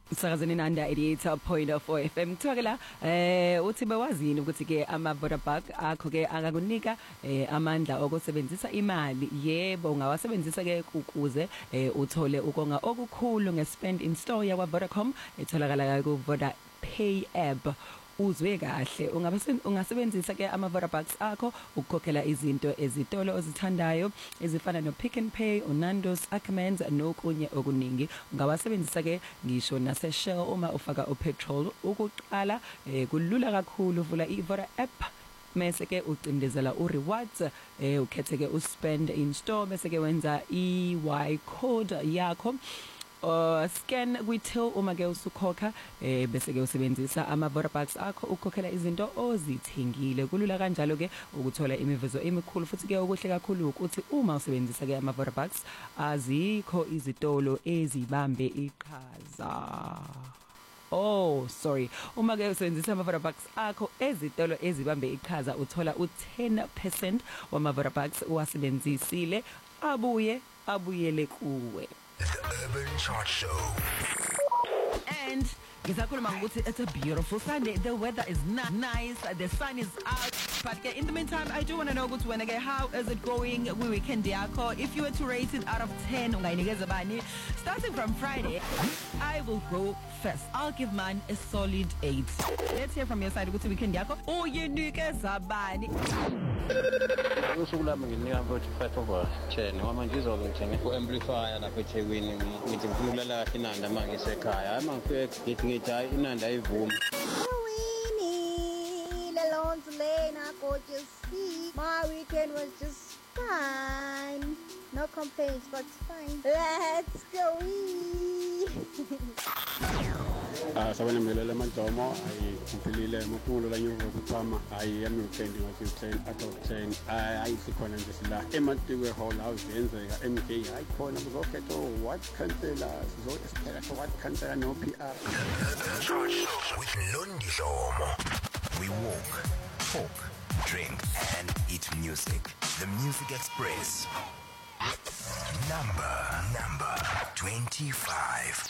Sakazeni nanda 88.4 FM kuthiwa la uthi bewazini ukuthi ke ama Vodabug akho ke akakunika amandla okusebenzisa imali yebo ungawasebenzisa ke ukuze uthole ukonga okukhulu nge-spend in store yakwa Vodacom etholakala ku Voda Pay app. Uzwe kahle ungasebenzisa ke ama Vodabucks akho ukukhokhela izinto ezitolo ozithandayo ezifana no Pick n Pay, Nando's, Ackermans nokunye okuningi. Ungawasebenzisa ke ngisho nase Shell uma ufaka upetrol. Ukuqala kulula kakhulu uvula iVoda app mase ke ucindezela urewards ukhethe ke uspend in store bese ke wenza Y code yakho scan kwi-till uma ke usukhokha bese ke usebenzisa ama Vodabucks akho ukukhokhela izinto ozithengile. Kulula kanjalo ke ukuthola imivuzo emikhulu futhi ke okuhle kakhulu ukuthi uma usebenzisa ke ama Vodabucks azikho izitolo ezibambe iqhaza. Uma ke usebenzisa ama Vodabucks akho ezitolo ezibambe iqhaza uthola u10% wama Vodabucks uwasebenzisile abuyele kuwe. The Urban Chart Show. And ngisakhuluma ukuthi it's a beautiful Sunday. The weather is nice, the sun is out. But in the meantime, I do want to know ukuthi wena ke how is it going weekend yakho? If you were to rate it out of 10, ungayinikeza bani? Starting from Friday, I will go first. I'll give mine a solid 8. Let's hear from your side ukuthi weekend yakho uyinikeza bani? Usuku lami nginika mfowethu 5/10 ngoba ngizobe ngithenge ku-amplifier lapha eThekwini ngithi ngifuna ukulala kahle inanda manje ngisekhaya hayi mangifike ngithi hayi inanda ayivumi My weekend was just fine. No complaints, but fine. Let's go. Sabana mbelela mantomo ayiphelile mukulo la nyoko kuphama ayami weekend ngathi 10 out of 10 ayisikhona nje sila eMantiwe Hall House yenzeka MK ayikhona kuzokhetho what cancela sizokuphela so what cancela no PR. The Chart Show with Londi Shomo. We walk, talk, drink and eat music. The Music Express. Number 25.